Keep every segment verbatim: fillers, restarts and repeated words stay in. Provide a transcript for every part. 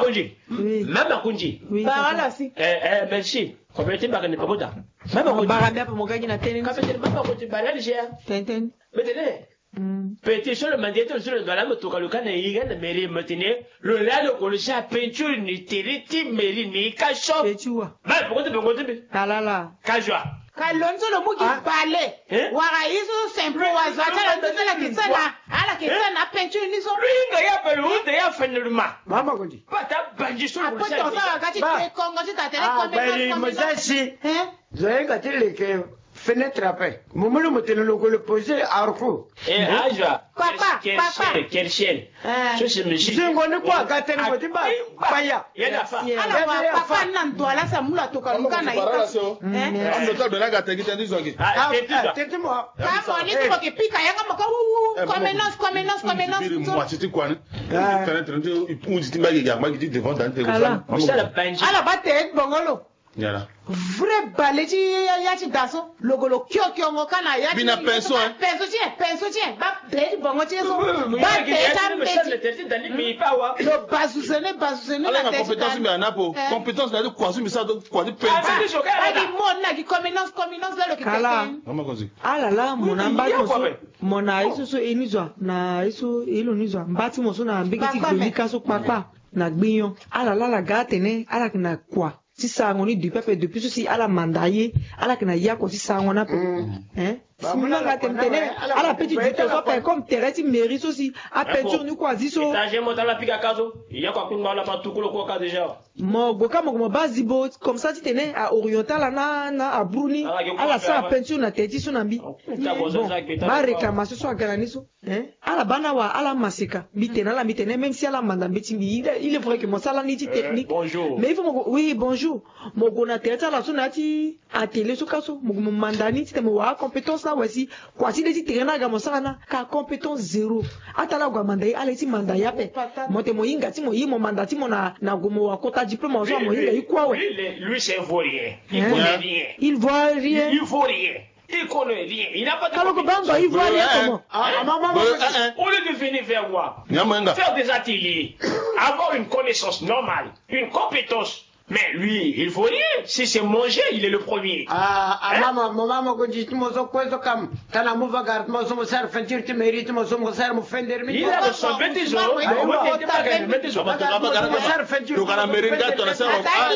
Makonji. Même Makonji. Parole aussi. Eh, eh, merci. Complétez ma canne pas même Makonji. Barabia pour mon gars qui n'a tenu. Quand même Makonji balade j'ai. Tenten. Maintenant. Petit sur le mandiateur sur le doigt, me toca le canne et il gagne mairie maintenant. Le là le collechat peinture ni télé mairie ni cachot. Et tu vois. Mais pourquoi tu peux continuer? Ah là là. Cajua. Kalonzo le mugi balé. Wara iso simple wazo. Atala tisa la kisana. Ala kisana peinture ni so. Lui il y a pas le il y a fait le ma. Mama Kondi. Pas ta banji sur le. Après ton ça quand tu te congo tu t'attends comme ça. Bah, mais si. Hein? J'ai gâté les que fenêtre après. Momo le motel le le poser arco. Eh Ajwa. Papa, papa. Quel ciel. Je suis monsieur. Je ngone kwa gâté le motel ba. Paya. Yenda fa. Alors papa nan doala sa mula toka luka na ita. Hein? On doit de la gâté qui t'en dit. Ah, tete moi. Papa ni ko ke pika yanga maka wu. Comenance, comenance, comenance. Moi c'était quoi né? Fenêtre il pour dit ba gi ma gi devant dans tes. Ala banji. Ala batte bongolo. Yala. Vrai baleji ya ci daso logolo kyo kyo ngo kana ya bina penso hein penso ci penso ci ba de bongo ci so ba de tam be lo bazuzene bazuzene la compétence mais anapo compétence là de quoi mi ça de quoi de penso ah di mon na ki communance communance là le ki kala mama kozi ala la mona mbati moso mona iso so enizwa na iso ilo nizwa mbati moso na mbikiti gbemika so papa na gbiyan ala la la ga tene ala na kwa si ça on est du peuple depuis ceci à la mandaye à la kena ya ko si ça on a hein si nous la tentene à la petite du tozo pas comme terrestre mérite aussi à peinture nous quoi ziso ça j'ai monté la pique à caso il y a quoi qu'on la pas tout le quoi déjà mo boka mo mo bazibo comme ça tu tenais à oriental na na à Bruni à la ça peinture na teti so na bi ba réclamation so aganiso hein à la bana wa à la masika bitena la bitena même si à la manda biti il est vrai que mon sala ni technique mais il faut oui bonjour mo gona teta la so na ti à télé so kaso mo mandani ti mo wa compétence na wasi kwa si desi terena ga mo sana ka compétence zéro atala gwa mandai ala ti manda ya pe mo te mo inga ti mo yi mo manda ti mo na na gomo wa kota diplôme o so mo inga yi kwa we lui c'est vaurien il connaît rien il voit rien il voit rien il connaît rien il n'a pas de alors que bando il voit rien comment ah maman au lieu de venir vers moi faire des ateliers avoir une connaissance normale une compétence. Mais lui, il faut rien. Si c'est manger, il est le premier. Ah, ah, maman, maman, quand je dis, moi, je quoi, comme, t'as la mauvaise garde, moi, je me sers, fait dire, tu mérites, moi, je me sers, me faire des il a de son vingt euros, il a de son vingt euros. Tu kana meringa, tu na sers,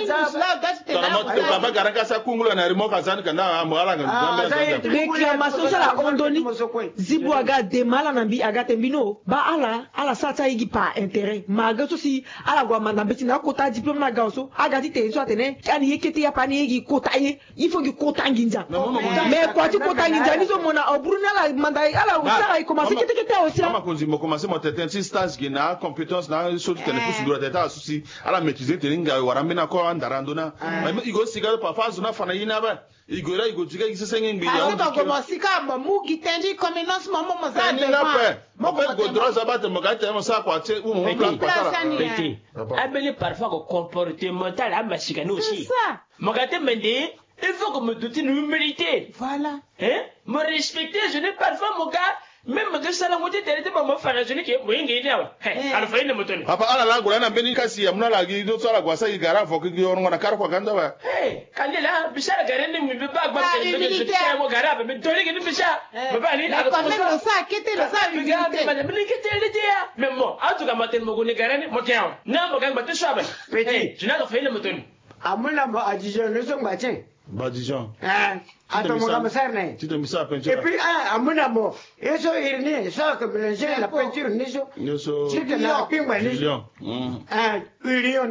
tu na pas garanga sa kungula na rimo kazani kana amwala ngamba. Réclamation ça la ondoni. Zibu aga demala na bi aga tembino. Ba ala, ala sa ta igi pa intérêt. Maga so si ala gwa manda beti na kota diplôme na gaoso. Aga ti te so atene. Kani yekete ya pani igi kota ye. Il faut que kota nginja. Mais quoi tu kota nginja ni so mona obruna la manda ala usara commencer kete kete aussi. Mama konzi mo commencer mo tete si stage gina compétence na so tene pour sur tete asusi ala maîtriser teninga waramena ko andarandona. Mais igo siga papa zona fana yina ba. Igora igojiga gisesenge ngbi ya. Aba ko mosika ba mu gitendi communance mama mo za de ma. Mo ko go droza ba te mo ga te mo sa kwa te u mo plan kwa sala. Petit. Abeli parfois ko comportemental a masika no aussi. C'est ça. Mo ga te mende, il faut que me doter de l'humilité. Voilà. Hein? Me respecter, je n'ai parfois mon gars même de ça la moitié de pas me faire je n'ai que moi ngi dawa. Ala fa ina mutoni. Papa ala la gola na beni kasi ya muna la gi do sala kwa sa igara fo ki yo ngona kar kwa ganda ba. Hey, kandela bisara garene mi be ba ba ke de je mo gara ba me dole ke bisha. Ba ba ni la ko le sa kete le sa bi ga ba me ni kete le dia. Mais bon, en tout cas maten mo goni garene mo kiaw. Na mo ga ba te sha ba. Petit, je n'ai pas fait le mutoni. Amula ba ajijo le so ngbache. Ba Dijon. Eh, ato mo ga serne. Tu te misa peinture. Et puis ah amuna mo, eso irni, ça que mélanger la peinture ni so. Ni so. Tu te na pingwa ni. Dijon. Mm. Ah, urion